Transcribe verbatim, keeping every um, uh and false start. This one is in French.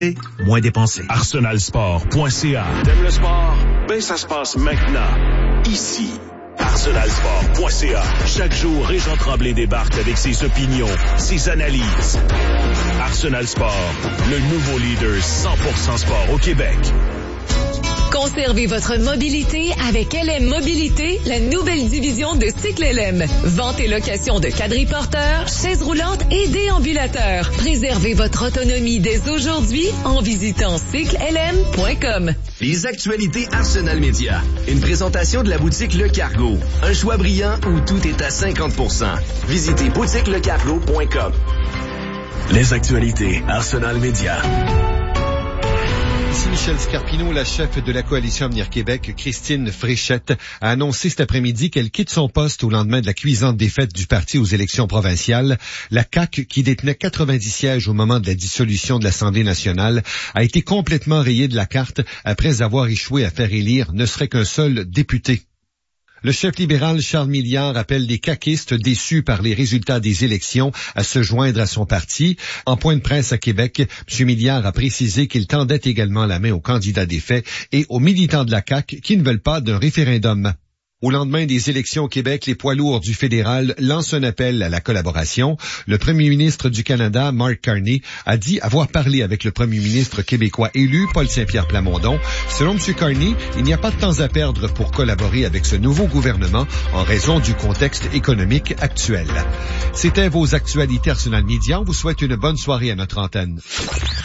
moins dépensé. arsenal sport point c a. T'aimes le sport? Ben, ça se passe maintenant. Ici. arsenal sport point c a. Chaque jour, Régent Tremblay débarque avec ses opinions, ses analyses. Arsenal Sport, le nouveau leader cent pour cent sport au Québec. Conservez votre mobilité avec L M Mobilité, la nouvelle division de Cycle L M. Vente et location de quadriporteurs, chaises roulantes et déambulateurs. Préservez votre autonomie dès aujourd'hui en visitant cycle l m point com. Les actualités Arsenal Média. Une présentation de la boutique Le Cargo. Un choix brillant où tout est à cinquante pour cent. Visitez boutique le cargo point com. Les actualités Arsenal Média. Ici Michel Scarpino, la chef de la coalition Avenir Québec, Christine Fréchette, a annoncé cet après-midi qu'elle quitte son poste au lendemain de la cuisante défaite du parti aux élections provinciales. La C A Q, qui détenait quatre-vingt-dix sièges au moment de la dissolution de l'Assemblée nationale, a été complètement rayée de la carte après avoir échoué à faire élire ne serait qu'un seul député. Le chef libéral Charles Milliard appelle les caquistes déçus par les résultats des élections à se joindre à son parti. En point de presse à Québec, M. Milliard a précisé qu'il tendait également la main aux candidats défaits et aux militants de la C A Q qui ne veulent pas d'un référendum. Au lendemain des élections au Québec, les poids lourds du fédéral lancent un appel à la collaboration. Le premier ministre du Canada, Mark Carney, a dit avoir parlé avec le premier ministre québécois élu, Paul Saint-Pierre Plamondon. Selon M. Carney, il n'y a pas de temps à perdre pour collaborer avec ce nouveau gouvernement en raison du contexte économique actuel. C'était vos actualités Arsenal Media. On vous souhaite une bonne soirée à notre antenne.